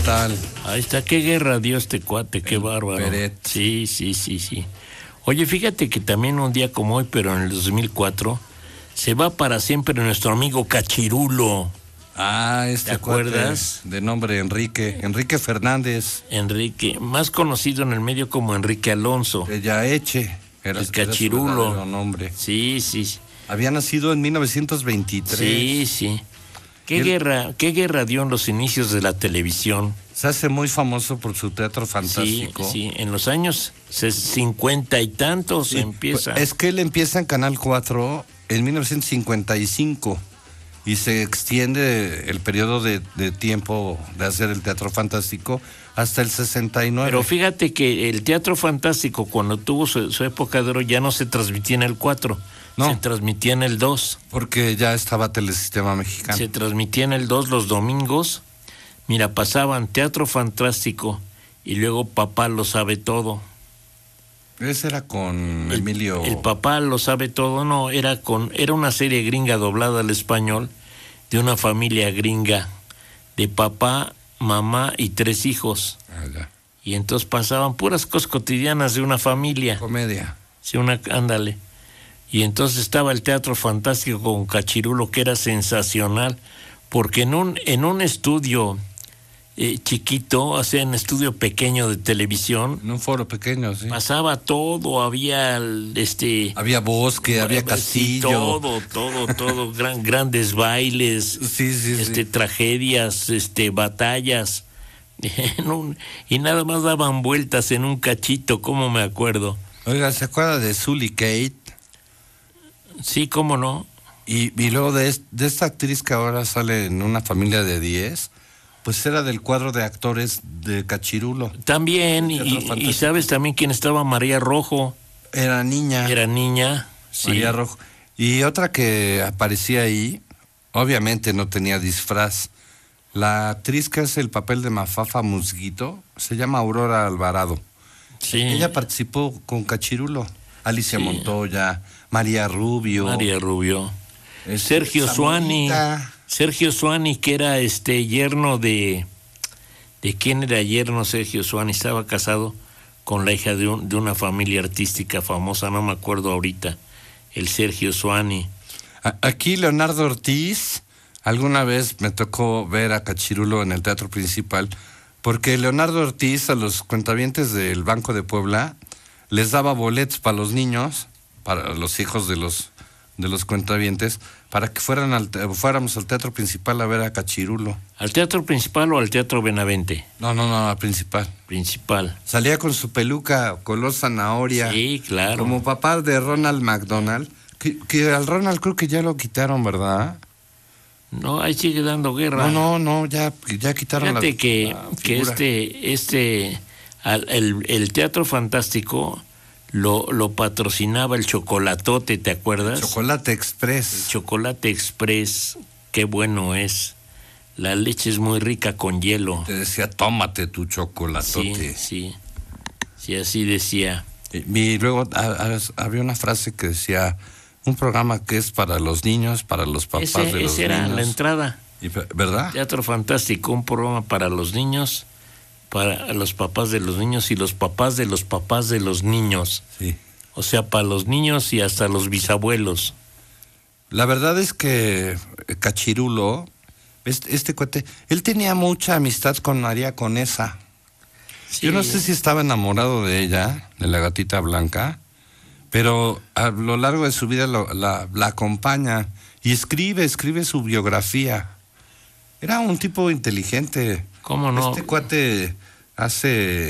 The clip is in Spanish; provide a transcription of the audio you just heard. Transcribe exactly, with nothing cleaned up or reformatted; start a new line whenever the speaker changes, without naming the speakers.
tal?
Ahí está, qué guerra dio este cuate, qué el bárbaro.
Peret.
Sí, sí, sí, sí. Oye, fíjate que también un día como hoy, pero en el dos mil cuatro, se va para siempre nuestro amigo Cachirulo.
Ah, este
¿Te acuerdas?
De nombre Enrique, Enrique Fernández.
Enrique, más conocido en el medio como Enrique Alonso.
De Yaeche. Era,
el Cachirulo.
Era su nombre.
Sí, sí.
Había nacido en mil novecientos veintitrés.
Sí, sí. ¿Qué
el...
guerra, qué guerra dio en los inicios de la televisión?
Se hace muy famoso por su teatro fantástico.
Sí, sí. En los años cincuenta y tantos sí, empieza.
Es que él empieza en Canal cuatro en mil novecientos cincuenta y cinco y se extiende el periodo de, de tiempo de hacer el teatro fantástico hasta el sesenta y nueve.
Pero fíjate que el teatro fantástico, cuando tuvo su, su época de oro, ya no se transmitía en el cuatro. No. Se transmitía en el dos.
Porque ya estaba Telesistema Mexicano.
Se transmitía en el dos los domingos. Mira, pasaban Teatro Fantástico y luego Papá lo sabe todo.
Ese era con
el,
Emilio.
El Papá lo sabe todo, no, era con era una serie gringa doblada al español de una familia gringa de papá, mamá y tres hijos.
Ah, ya.
Y entonces pasaban puras cosas cotidianas de una familia.
Comedia.
Sí, una, ándale. Y entonces estaba el Teatro Fantástico con Cachirulo, que era sensacional, porque en un, en un estudio eh, chiquito, o sea, en un estudio pequeño de televisión.
En un foro pequeño, sí.
Pasaba todo, había este...
Había bosque, había castillo.
Sí, todo, todo, todo, gran, grandes bailes,
sí, sí,
este,
sí.
tragedias, este, batallas, en un, y nada más daban vueltas en un cachito, como me acuerdo.
Oiga, ¿se acuerda de Sully Kate?
Sí, cómo no.
Y, y luego de, de esta actriz que ahora sale en Una familia de diez, pues era del cuadro de actores de Cachirulo.
También, y, y sabes también quién estaba, María Rojo.
Era niña.
Era niña, sí.
María Rojo. Y otra que aparecía ahí, obviamente no tenía disfraz. La actriz que hace el papel de Mafafa Musguito se llama Aurora Alvarado.
Sí.
Ella participó con Cachirulo. Alicia sí. Montoya, María Rubio.
María Rubio. Este, Sergio Suani. Sergio Suani, que era este yerno de... ¿De quién era yerno Sergio Suani? Estaba casado con la hija de, un, de una familia artística famosa, no me acuerdo ahorita. El Sergio Suani.
Aquí Leonardo Ortiz, alguna vez me tocó ver a Cachirulo en el Teatro Principal, porque Leonardo Ortiz a los cuentavientes del Banco de Puebla les daba boletos para los niños, para los hijos de los de los cuentavientes, para que fueran al, fuéramos al Teatro Principal a ver a Cachirulo.
¿Al Teatro Principal o al Teatro Benavente?
No, no, no, al Principal.
Principal.
Salía con su peluca color zanahoria.
Sí, claro.
Como papá de Ronald McDonald, que, que al Ronald creo que ya lo quitaron, ¿verdad?
No, ahí sigue dando guerra.
No, no, no, ya, ya quitaron.
Fíjate
la,
que,
la
que este, este, al, el, el Teatro Fantástico lo, lo patrocinaba el Chocolatote, ¿te acuerdas?
El Chocolate Express.
El Chocolate Express, qué bueno es. La leche es muy rica con hielo.
Te decía, tómate tu chocolatote.
Sí, sí, sí, así decía.
Y, y luego a, a, había una frase que decía, un programa que es para los niños, para los papás
ese,
de los
ese era
niños.
La entrada.
Y, ¿verdad?
Teatro Fantástico, un programa para los niños, para los papás de los niños y los papás de los papás de los niños.
Sí.
O sea, para los niños y hasta los bisabuelos.
La verdad es que Cachirulo, este, este cuate, él tenía mucha amistad con María Conesa. Sí. Yo no sé si estaba enamorado de ella, de la gatita blanca, pero a lo largo de su vida lo, la, la acompaña y escribe, escribe su biografía. Era un tipo inteligente.
¿Cómo no?
Este cuate hace